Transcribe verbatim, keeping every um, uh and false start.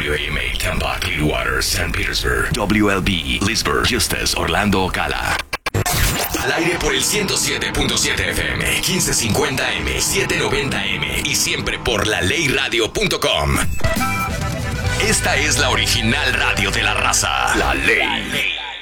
W A M A, Tampa, Clearwater, Saint Petersburg, W L B, Leesburg, Justus, Orlando, Ocala. Al aire por el ciento siete punto siete F M, quince cincuenta M, setecientos noventa M y siempre por la ley radio punto com. Esta es la original radio de la raza. La Ley.